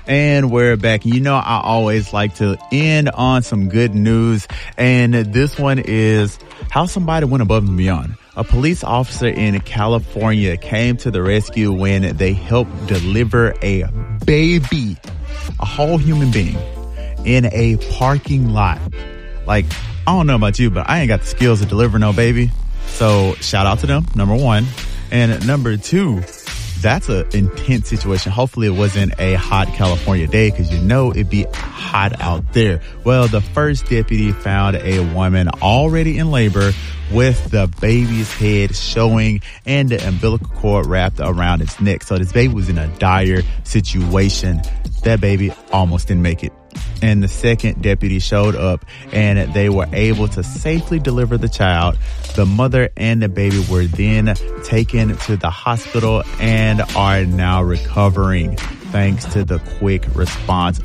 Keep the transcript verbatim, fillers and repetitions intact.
And we're back. You know, I always like to end on some good news. And this one is how somebody went above and beyond. A police officer in California came to the rescue when they helped deliver a baby, a whole human being, in a parking lot. Like, I don't know about you, but I ain't got the skills to deliver no baby. So shout out to them, number one. And number two, that's an intense situation. Hopefully it wasn't a hot California day, because you know it'd be hot out there. Well, the first deputy found a woman already in labor with the baby's head showing and the umbilical cord wrapped around its neck. So this baby was in a dire situation. That baby almost didn't make it. And the second deputy showed up and they were able to safely deliver the child. The mother and the baby were then taken to the hospital and are now recovering thanks to the quick response